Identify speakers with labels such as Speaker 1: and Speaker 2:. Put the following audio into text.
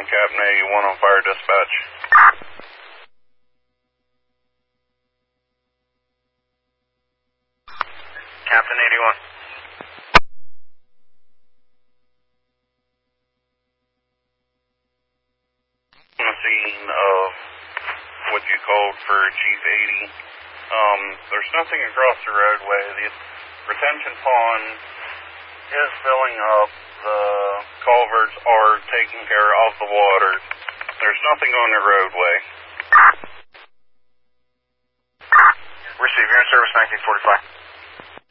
Speaker 1: Captain 81 on fire dispatch. Captain 81. On the scene of what you called for Chief 80. There's nothing across the roadway. The retention pond is filling up. The culverts are taking care of the water. There's nothing on the roadway.
Speaker 2: Receive, you're in service 1945.